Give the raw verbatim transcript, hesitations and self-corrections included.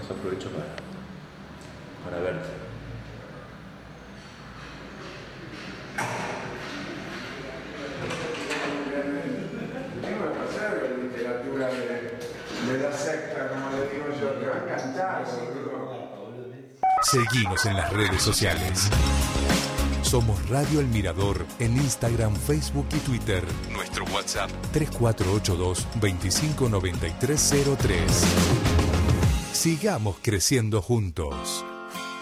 además aprovecho para, para verte. Tengo que pasar la literatura de, de la secta, como le digo yo, te va a encantar, boludo. Seguinos en las redes sociales. Somos Radio El Mirador en Instagram, Facebook y Twitter. Nuestro WhatsApp tres cuatro ocho dos, veinticinco noventa y tres cero tres. Sigamos creciendo juntos.